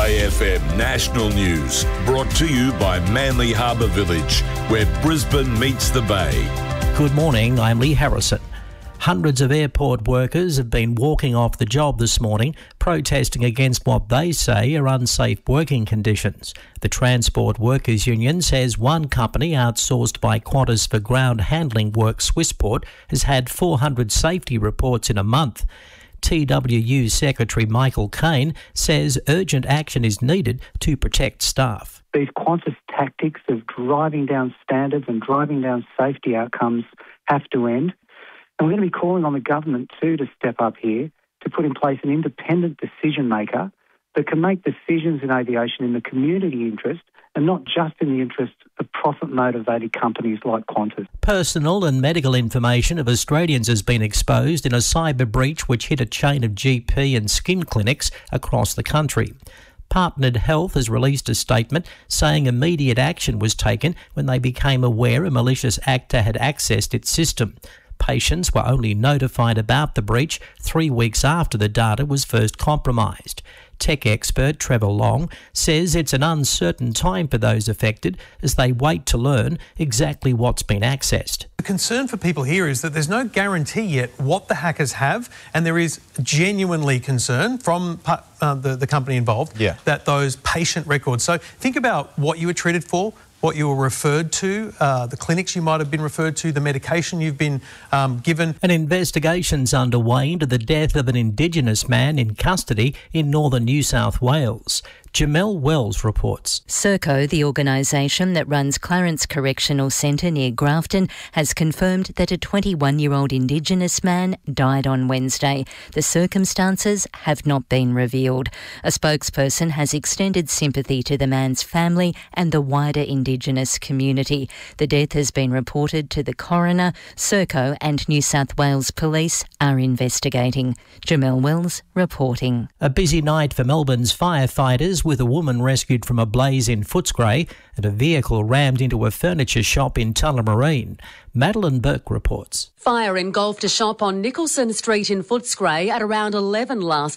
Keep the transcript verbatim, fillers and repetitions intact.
A F M National News, brought to you by Manly Harbour Village, where Brisbane meets the Bay. Good morning, I'm Lee Harrison. Hundreds of airport workers have been walking off the job this morning, protesting against what they say are unsafe working conditions. The Transport Workers Union says one company outsourced by Qantas for ground handling work, Swissport, has had four hundred safety reports in a month. T W U Secretary Michael Caine says urgent action is needed to protect staff. These Qantas tactics of driving down standards and driving down safety outcomes have to end. And we're going to be calling on the government too to step up here to put in place an independent decision maker that can make decisions in aviation in the community interest and not just in the interest of profit-motivated companies like Qantas. Personal and medical information of Australians has been exposed in a cyber breach which hit a chain of G P and skin clinics across the country. Partnered Health has released a statement saying immediate action was taken when they became aware a malicious actor had accessed its system. Patients were only notified about the breach three weeks after the data was first compromised. Tech expert Trevor Long says it's an uncertain time for those affected as they wait to learn exactly what's been accessed. The concern for people here is that there's no guarantee yet what the hackers have, and there is genuinely concern from uh, the, the company involved yeah. that those patient records. So think about what you were treated for, what you were referred to, uh, the clinics you might have been referred to, the medication you've been um, given. An investigation's underway into the death of an Indigenous man in custody in northern New South Wales. Jamel Wells reports. Serco, the organisation that runs Clarence Correctional Centre near Grafton, has confirmed that a twenty-one-year-old Indigenous man died on Wednesday. The circumstances have not been revealed. A spokesperson has extended sympathy to the man's family and the wider Indigenous community. The death has been reported to the coroner. Serco and New South Wales Police are investigating. Jamel Wells reporting. A busy night for Melbourne's firefighters, with a woman rescued from a blaze in Footscray and a vehicle rammed into a furniture shop in Tullamarine. Madeline Burke reports. Fire engulfed a shop on Nicholson Street in Footscray at around eleven last